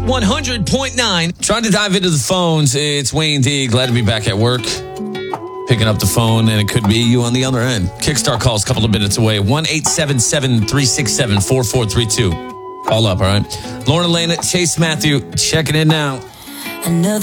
100.9. Trying to dive into the phones. It's Wayne D. Glad to be back at work. Picking up the phone, and it could be you on the other end. Kickstart calls a couple of minutes away. 1-877-367-4432. Call up, all right? Lauren Elena, Chase Matthew, checking in now. Another